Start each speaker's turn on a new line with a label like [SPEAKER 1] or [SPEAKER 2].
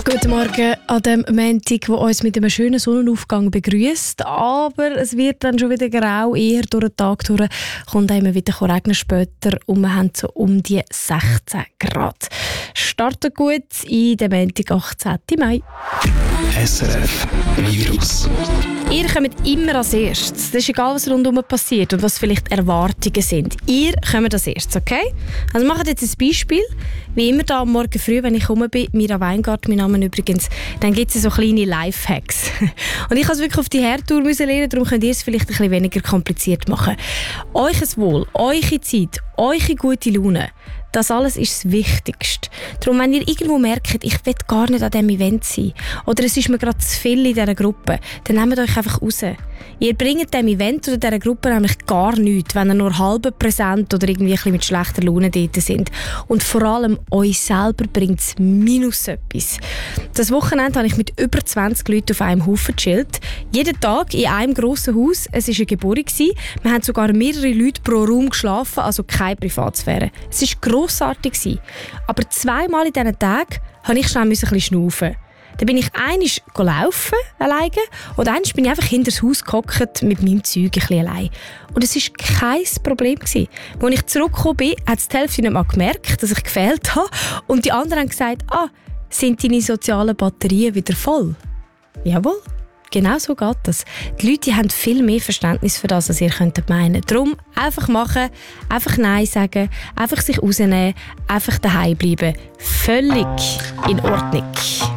[SPEAKER 1] Guten Morgen an dem Montag, der uns mit einem schönen Sonnenaufgang begrüßt. Aber es wird dann schon wieder grau, eher durch den Tag durch. Kommt auch immer wieder regnen später und wir haben so um die 16 Grad. Startet gut in den Montag, 18. Mai.
[SPEAKER 2] SRF Virus.
[SPEAKER 1] Ihr kommt immer als erstes. Das ist egal, was rundherum passiert und was vielleicht Erwartungen sind. Ihr kommt als erstes, okay? Also macht jetzt ein Beispiel. Wie immer da am Morgen früh, wenn ich rum bin, Mira Weingart, mein Name übrigens, dann gibt es so kleine Lifehacks. Und ich musste es wirklich auf die Herdtour lernen, darum könnt ihr es vielleicht ein bisschen weniger kompliziert machen. Euch Wohl, eure Zeit, eure gute Laune, das alles ist das Wichtigste. Darum, wenn ihr irgendwo merkt, ich will gar nicht an diesem Event sein oder es ist mir gerade zu viel in dieser Gruppe, dann nehmt euch einfach raus. Ihr bringt diesem Event oder dieser Gruppe nämlich gar nichts, wenn ihr nur halb präsent oder irgendwie ein bisschen mit schlechter Laune dort sind. Und vor allem euch selber bringt es minus etwas. Das Wochenende habe ich mit über 20 Leuten auf einem Haufen gechillt. Jeden Tag in einem grossen Haus. Es war eine Geburt. Wir haben sogar mehrere Leute pro Raum geschlafen, also keine Privatsphäre. Es war grossartig. Aber zweimal in diesen Tagen musste ich schnell ein bisschen schnaufen. Dann bin ich einmal laufen, alleine, und einmal bin ich einfach hinter das Haus gehockt mit meinem Zeug ein bisschen allein. Und es war kein Problem. Als ich zurückgekommen bin, hat die Hälfte nicht mal gemerkt, dass ich gefehlt habe. Und die anderen haben gesagt, sind deine sozialen Batterien wieder voll? Jawohl. Genau so geht das. Die Leute haben viel mehr Verständnis für das, als ihr könntet meinen. Darum einfach machen, einfach Nein sagen, einfach sich rausnehmen, einfach daheim bleiben. Völlig in Ordnung.